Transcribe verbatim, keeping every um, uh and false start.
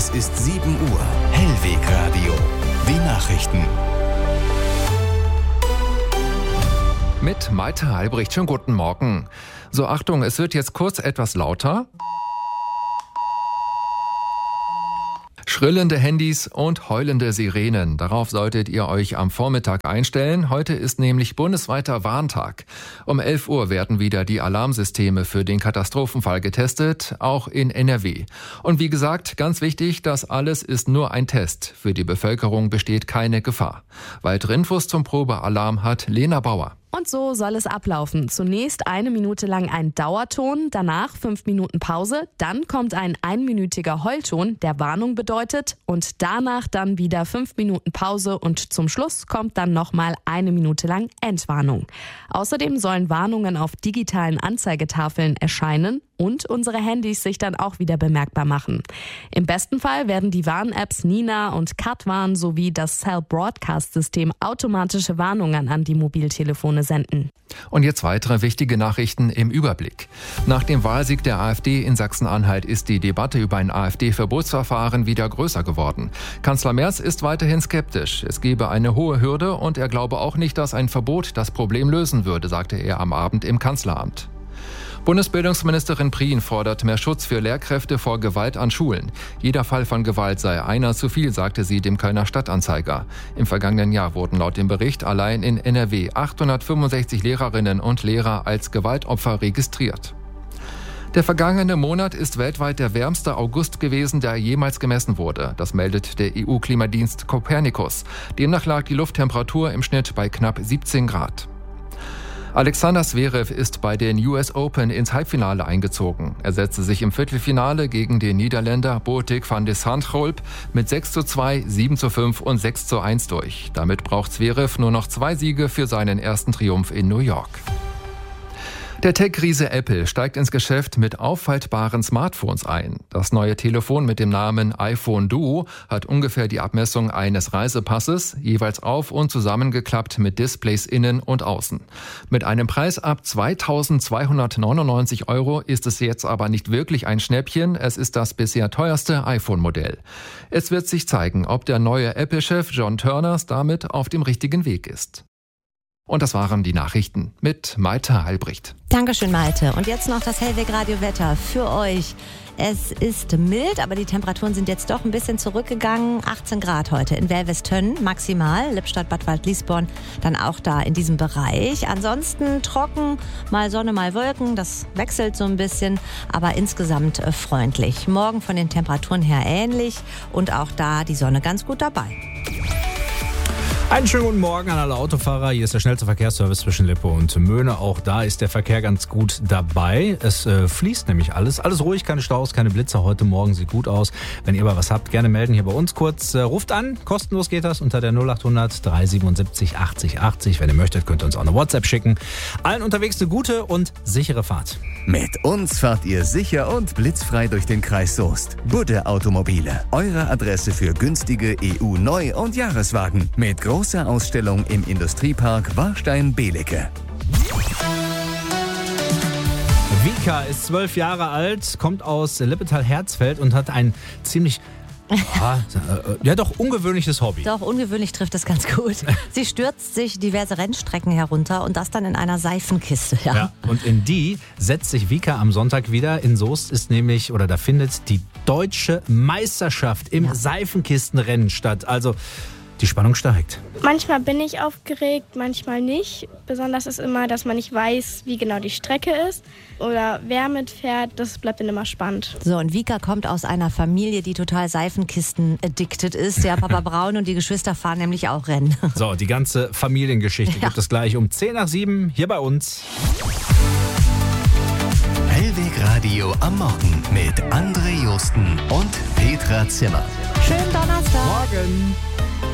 Es ist sieben Uhr. Hellweg Radio. Die Nachrichten. Mit Malte Albrecht. Schönen guten Morgen. So, Achtung, es wird jetzt kurz etwas lauter. Schrillende Handys und heulende Sirenen. Darauf solltet ihr euch am Vormittag einstellen. Heute ist nämlich bundesweiter Warntag. Um elf Uhr werden wieder die Alarmsysteme für den Katastrophenfall getestet, auch in N R W. Und wie gesagt, ganz wichtig, das alles ist nur ein Test. Für die Bevölkerung besteht keine Gefahr. Weitere Infos zum Probealarm hat Lena Bauer. Und so soll es ablaufen. Zunächst eine Minute lang ein Dauerton, danach fünf Minuten Pause, dann kommt ein einminütiger Heulton, der Warnung bedeutet, und danach dann wieder fünf Minuten Pause und zum Schluss kommt dann nochmal eine Minute lang Entwarnung. Außerdem sollen Warnungen auf digitalen Anzeigetafeln erscheinen und unsere Handys sich dann auch wieder bemerkbar machen. Im besten Fall werden die Warn-Apps Nina und Katwarn sowie das Cell Broadcast System automatische Warnungen an die Mobiltelefone senden. Und jetzt weitere wichtige Nachrichten im Überblick. Nach dem Wahlsieg der AfD in Sachsen-Anhalt ist die Debatte über ein AfD-Verbotsverfahren wieder größer geworden. Kanzler Merz ist weiterhin skeptisch. Es gebe eine hohe Hürde und er glaube auch nicht, dass ein Verbot das Problem lösen würde, sagte er am Abend im Kanzleramt. Bundesbildungsministerin Prien fordert mehr Schutz für Lehrkräfte vor Gewalt an Schulen. Jeder Fall von Gewalt sei einer zu viel, sagte sie dem Kölner Stadtanzeiger. Im vergangenen Jahr wurden laut dem Bericht allein in N R W achthundertfünfundsechzig Lehrerinnen und Lehrer als Gewaltopfer registriert. Der vergangene Monat ist weltweit der wärmste August gewesen, der jemals gemessen wurde. Das meldet der E U-Klimadienst Copernicus. Demnach lag die Lufttemperatur im Schnitt bei knapp siebzehn Grad. Alexander Zverev ist bei den U S Open ins Halbfinale eingezogen. Er setzte sich im Viertelfinale gegen den Niederländer Botik van de Zandschulp mit sechs zu zwei, sieben zu fünf und sechs zu eins durch. Damit braucht Zverev nur noch zwei Siege für seinen ersten Triumph in New York. Der Tech-Riese Apple steigt ins Geschäft mit auffaltbaren Smartphones ein. Das neue Telefon mit dem Namen iPhone Duo hat ungefähr die Abmessung eines Reisepasses, jeweils auf- und zusammengeklappt mit Displays innen und außen. Mit einem Preis ab zweitausendzweihundertneunundneunzig Euro ist es jetzt aber nicht wirklich ein Schnäppchen. Es ist das bisher teuerste iPhone-Modell. Es wird sich zeigen, ob der neue Apple-Chef John Turners damit auf dem richtigen Weg ist. Und das waren die Nachrichten mit Malte Albrecht. Dankeschön, Malte. Und jetzt noch das Hellweg-Radio-Wetter für euch. Es ist mild, aber die Temperaturen sind jetzt doch ein bisschen zurückgegangen. achtzehn Grad heute in Wellwestönnen maximal. Lippstadt, Bad Waldliesborn dann auch da in diesem Bereich. Ansonsten trocken, mal Sonne, mal Wolken. Das wechselt so ein bisschen, aber insgesamt äh, freundlich. Morgen von den Temperaturen her ähnlich und auch da die Sonne ganz gut dabei. Einen schönen guten Morgen an alle Autofahrer. Hier ist der schnellste Verkehrsservice zwischen Lippe und Möhne. Auch da ist der Verkehr ganz gut dabei. Es äh, fließt nämlich alles. Alles ruhig, keine Staus, keine Blitzer. Heute Morgen sieht gut aus. Wenn ihr mal was habt, gerne melden hier bei uns kurz. Äh, ruft an, kostenlos geht das unter der null achthundert dreihundertsiebenundsiebzig achtzig achtzig. Wenn ihr möchtet, könnt ihr uns auch eine WhatsApp schicken. Allen unterwegs eine gute und sichere Fahrt. Mit uns fahrt ihr sicher und blitzfrei durch den Kreis Soest. Budde Automobile. Eure Adresse für günstige E U-Neu- und Jahreswagen. Mit großer Ausstellung im Industriepark Warstein-Belecke. Vika ist zwölf Jahre alt, kommt aus Lippetal-Herzfeld und hat ein ziemlich ja, ja, doch ungewöhnliches Hobby. Doch, ungewöhnlich trifft es ganz gut. Sie stürzt sich diverse Rennstrecken herunter und das dann in einer Seifenkiste. Ja. Ja, und in die setzt sich Vika am Sonntag wieder. In Soest ist nämlich, oder da findet die deutsche Meisterschaft im ja. Seifenkistenrennen statt. Also die Spannung steigt. Manchmal bin ich aufgeregt, manchmal nicht. Besonders ist immer, dass man nicht weiß, wie genau die Strecke ist oder wer mitfährt. Das bleibt dann immer spannend. So, und Vika kommt aus einer Familie, die total Seifenkisten-addicted ist. Der Papa Braun und die Geschwister fahren nämlich auch Rennen. So, die ganze Familiengeschichte ja. gibt es gleich um zehn nach sieben hier bei uns. Hellweg Radio am Morgen mit André Josten und Petra Zimmer. Schönen Donnerstag. Morgen.